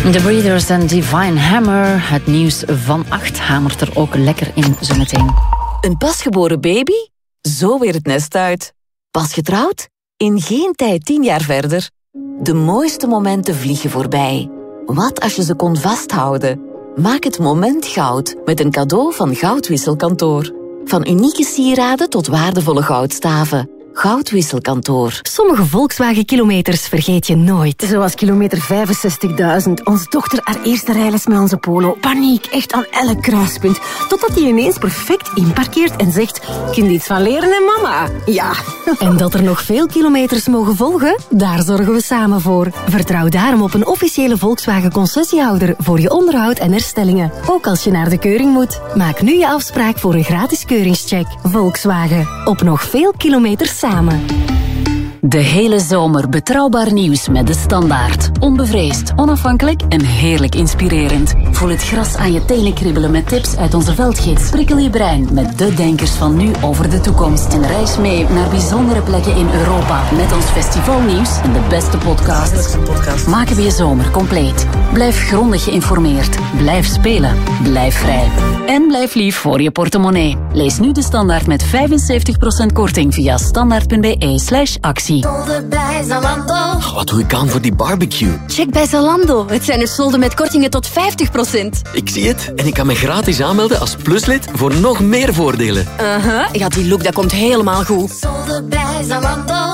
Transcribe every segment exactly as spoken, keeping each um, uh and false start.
The Breeders en Divine Hammer. Het nieuws van acht hamert er ook lekker in zometeen. Een pasgeboren baby? Zo weer het nest uit. Pas getrouwd? In geen tijd tien jaar verder. De mooiste momenten vliegen voorbij. Wat als je ze kon vasthouden? Maak het moment goud met een cadeau van Goudwisselkantoor. Van unieke sieraden tot waardevolle goudstaven. Goudwisselkantoor. Sommige Volkswagen-kilometers vergeet je nooit. Zoals kilometer vijfenzestigduizend. Onze dochter haar eerste rijles met onze Polo. Paniek, echt aan elk kruispunt. Totdat hij ineens perfect inparkeert en zegt... Kind iets van leren en mama. Ja. En dat er nog veel kilometers mogen volgen? Daar zorgen we samen voor. Vertrouw daarom op een officiële Volkswagen-concessiehouder... voor je onderhoud en herstellingen. Ook als je naar de keuring moet. Maak nu je afspraak voor een gratis keuringscheck. Volkswagen. Op nog veel kilometers samen. De hele zomer betrouwbaar nieuws met De Standaard. Onbevreesd, onafhankelijk en heerlijk inspirerend. Voel het gras aan je tenen kriebelen met tips uit onze veldgids. Prikkel je brein met de denkers van nu over de toekomst. En reis mee naar bijzondere plekken in Europa. Met ons festivalnieuws en de beste podcasts. Maken we je zomer compleet. Blijf grondig geïnformeerd. Blijf spelen. Blijf vrij. En blijf lief voor je portemonnee. Lees nu De Standaard met vijfenzeventig procent korting via standaard.be slash actie. Bij Zalando. Oh, wat doe ik aan voor die barbecue? Check bij Zalando. Het zijn er solden met kortingen tot vijftig procent. Ik zie het. En ik kan me gratis aanmelden als pluslid voor nog meer voordelen. Uh-huh. Ja, die look dat komt helemaal goed. Solden bij Zalando.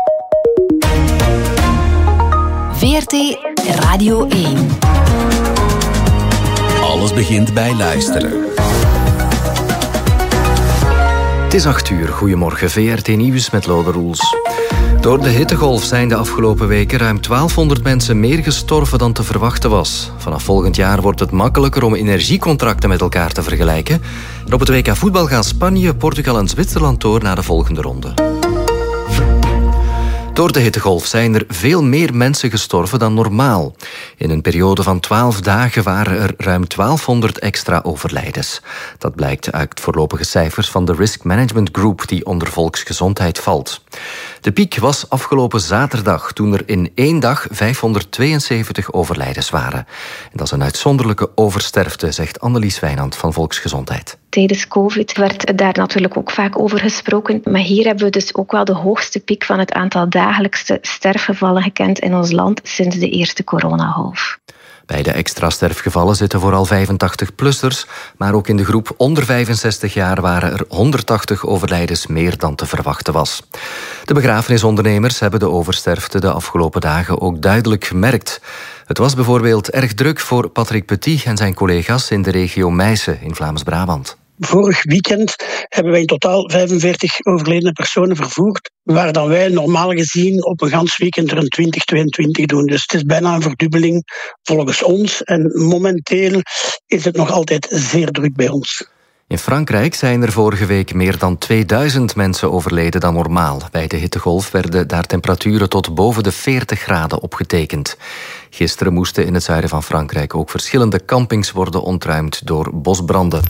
V R T Radio één. Alles begint bij luisteren. Het is acht uur. Goedemorgen. V R T Nieuws met Lode Roels. Door de hittegolf zijn de afgelopen weken ruim twaalfhonderd mensen meer gestorven dan te verwachten was. Vanaf volgend jaar wordt het makkelijker om energiecontracten met elkaar te vergelijken. En op het W K voetbal gaan Spanje, Portugal en Zwitserland door naar de volgende ronde. Door de hittegolf zijn er veel meer mensen gestorven dan normaal. In een periode van twaalf dagen waren er ruim twaalfhonderd extra overlijdens. Dat blijkt uit voorlopige cijfers van de Risk Management Group die onder volksgezondheid valt. De piek was afgelopen zaterdag toen er in één dag vijfhonderdtweeënzeventig overlijdens waren. En dat is een uitzonderlijke oversterfte, zegt Annelies Wijnand van Volksgezondheid. Tijdens COVID werd daar natuurlijk ook vaak over gesproken. Maar hier hebben we dus ook wel de hoogste piek van het aantal dagelijkse sterfgevallen gekend in ons land sinds de eerste coronagolf. Bij de extra sterfgevallen zitten vooral vijfentachtig-plussers, maar ook in de groep onder vijfenzestig jaar waren er honderdtachtig overlijdens meer dan te verwachten was. De begrafenisondernemers hebben de oversterfte de afgelopen dagen ook duidelijk gemerkt. Het was bijvoorbeeld erg druk voor Patrick Petit en zijn collega's in de regio Meissen in Vlaams-Brabant. Vorig weekend hebben wij in totaal vijfenveertig overledene personen vervoerd, waar dan wij normaal gezien op een gans weekend er een twintig, tweeëntwintig doen. Dus het is bijna een verdubbeling volgens ons. En momenteel is het nog altijd zeer druk bij ons. In Frankrijk zijn er vorige week meer dan tweeduizend mensen overleden dan normaal. Bij de hittegolf werden daar temperaturen tot boven de veertig graden opgetekend. Gisteren moesten in het zuiden van Frankrijk ook verschillende campings worden ontruimd door bosbranden.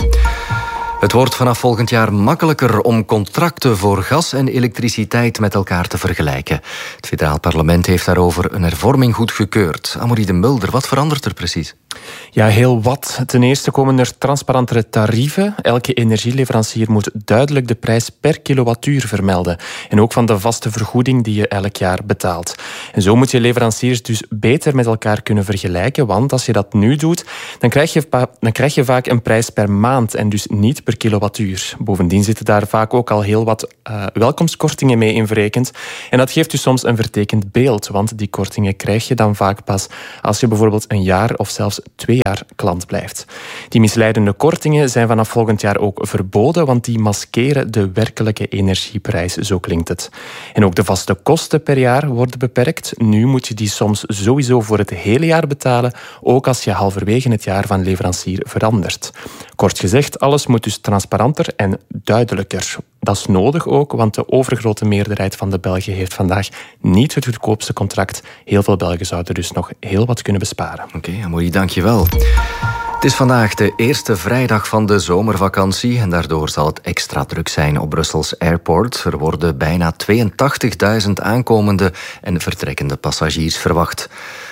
Het wordt vanaf volgend jaar makkelijker om contracten voor gas en elektriciteit met elkaar te vergelijken. Het federaal parlement heeft daarover een hervorming goedgekeurd. Amorie de Mulder, wat verandert er precies? Ja, heel wat. Ten eerste komen er transparantere tarieven. Elke energieleverancier moet duidelijk de prijs per kilowattuur vermelden. En ook van de vaste vergoeding die je elk jaar betaalt. En zo moet je leveranciers dus beter met elkaar kunnen vergelijken. Want als je dat nu doet, dan krijg je, dan krijg je vaak een prijs per maand en dus niet per kilowattuur. Bovendien zitten daar vaak ook al heel wat uh, welkomstkortingen mee in verrekend. En dat geeft dus soms een vertekend beeld. Want die kortingen krijg je dan vaak pas als je bijvoorbeeld een jaar of zelfs twee jaar klant blijft. Die misleidende kortingen zijn vanaf volgend jaar ook verboden, want die maskeren de werkelijke energieprijs, zo klinkt het. En ook de vaste kosten per jaar worden beperkt. Nu moet je die soms sowieso voor het hele jaar betalen, ook als je halverwege het jaar van leverancier verandert. Kort gezegd, alles moet dus transparanter en duidelijker. Dat is nodig ook, want de overgrote meerderheid van de Belgen heeft vandaag niet het goedkoopste contract. Heel veel Belgen zouden dus nog heel wat kunnen besparen. Oké, okay, Amorie, dank je wel. Het is vandaag de eerste vrijdag van de zomervakantie en daardoor zal het extra druk zijn op Brussels Airport. Er worden bijna tweeëntachtigduizend aankomende en vertrekkende passagiers verwacht.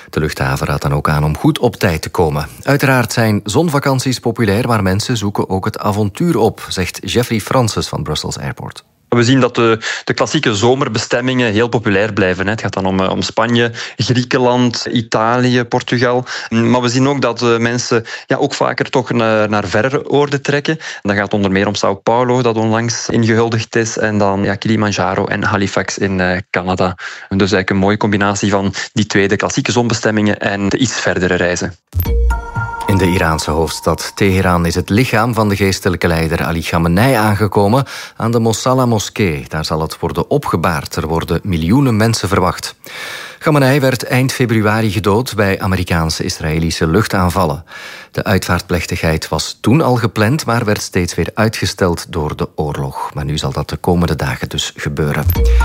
De luchthaven raadt dan ook aan om goed op tijd te komen. Uiteraard zijn zonvakanties populair, maar mensen zoeken ook het avontuur op, zegt Jeffrey Francis van Brussels Airport. We zien dat de, de klassieke zomerbestemmingen heel populair blijven. Het gaat dan om, om Spanje, Griekenland, Italië, Portugal. Maar we zien ook dat mensen ja, ook vaker toch naar, naar verre oorden trekken. Dat gaat onder meer om Sao Paulo, dat onlangs ingehuldigd is. En dan ja, Kilimanjaro en Halifax in uh, Canada. Dus eigenlijk een mooie combinatie van die twee, de klassieke zonbestemmingen en de iets verdere reizen. In de Iraanse hoofdstad Teheran is het lichaam van de geestelijke leider Ali Khamenei aangekomen aan de Mosalla-moskee. Daar zal het worden opgebaard. Er worden miljoenen mensen verwacht. Khamenei werd eind februari gedood bij Amerikaanse-Israëlische luchtaanvallen. De uitvaartplechtigheid was toen al gepland, maar werd steeds weer uitgesteld door de oorlog. Maar nu zal dat de komende dagen dus gebeuren.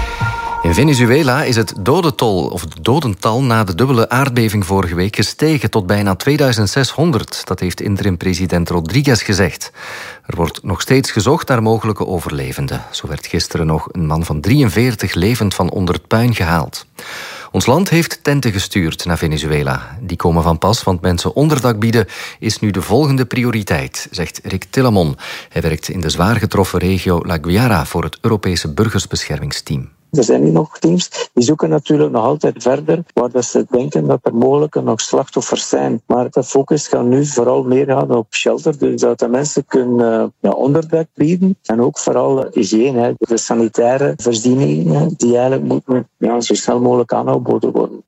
In Venezuela is het dodentol, of het dodental na de dubbele aardbeving vorige week gestegen tot bijna tweeduizend zeshonderd. Dat heeft interim-president Rodriguez gezegd. Er wordt nog steeds gezocht naar mogelijke overlevenden. Zo werd gisteren nog een man van drieënveertig levend van onder het puin gehaald. Ons land heeft tenten gestuurd naar Venezuela. Die komen van pas, want mensen onderdak bieden is nu de volgende prioriteit, zegt Rick Tillemon. Hij werkt in de zwaar getroffen regio La Guaira voor het Europese burgersbeschermingsteam. Er zijn nu nog teams die zoeken natuurlijk nog altijd verder, waar dat ze denken dat er mogelijk nog slachtoffers zijn. Maar de focus gaat nu vooral meer gaan op shelter, dus dat de mensen kunnen ja, onderdak bieden. En ook vooral hygiëne, de sanitaire voorzieningen die eigenlijk moeten ja, zo snel mogelijk aangeboden worden.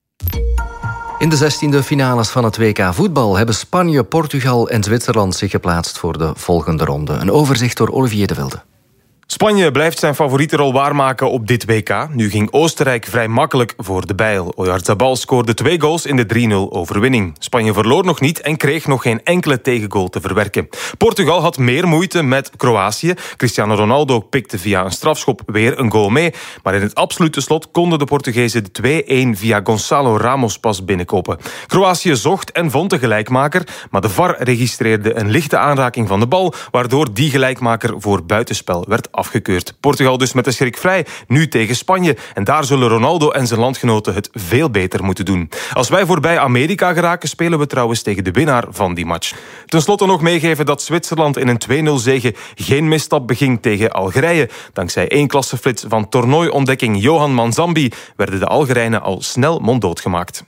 In de zestiende finales van het W K voetbal hebben Spanje, Portugal en Zwitserland zich geplaatst voor de volgende ronde. Een overzicht door Olivier de Wilde. Spanje blijft zijn favoriete rol waarmaken op dit W K. Nu ging Oostenrijk vrij makkelijk voor de bijl. Oyarzabal scoorde twee goals in de drie nul overwinning. Spanje verloor nog niet en kreeg nog geen enkele tegengoal te verwerken. Portugal had meer moeite met Kroatië. Cristiano Ronaldo pikte via een strafschop weer een goal mee. Maar in het absolute slot konden de Portugezen de twee-een via Gonçalo Ramos pas binnenkopen. Kroatië zocht en vond de gelijkmaker, maar de V A R registreerde een lichte aanraking van de bal, waardoor die gelijkmaker voor buitenspel werd afgekeurd. Portugal dus met de schrik vrij, nu tegen Spanje. En daar zullen Ronaldo en zijn landgenoten het veel beter moeten doen. Als wij voorbij Amerika geraken, spelen we trouwens tegen de winnaar van die match. Ten slotte nog meegeven dat Zwitserland in een twee nul zege geen misstap beging tegen Algerije. Dankzij één klasseflits van toernooiontdekking Johan Manzambi werden de Algerijnen al snel monddood gemaakt.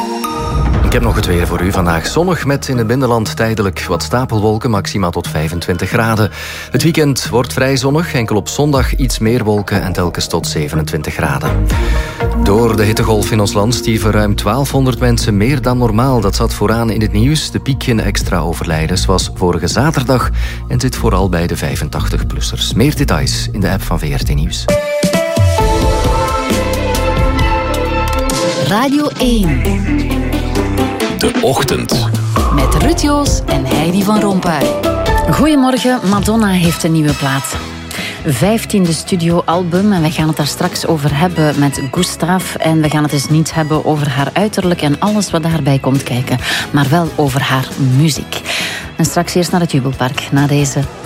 Ik heb nog het weer voor u. Vandaag zonnig met in het binnenland tijdelijk wat stapelwolken, maximaal tot vijfentwintig graden. Het weekend wordt vrij zonnig, enkel op zondag iets meer wolken en telkens tot zevenentwintig graden. Door de hittegolf in ons land stierven ruim twaalfhonderd mensen meer dan normaal. Dat zat vooraan in het nieuws. De piek in extra overlijdens was vorige zaterdag en zit vooral bij de vijfentachtig-plussers. Meer details in de app van V R T Nieuws. Radio één. De Ochtend. Met Ruud Joos en Heidi van Rompuy. Goedemorgen, Madonna heeft een nieuwe plaat. Vijftiende studioalbum en we gaan het daar straks over hebben met Gustav. En we gaan het dus niet hebben over haar uiterlijk en alles wat daarbij komt kijken, maar wel over haar muziek. En straks eerst naar het Jubelpark, na deze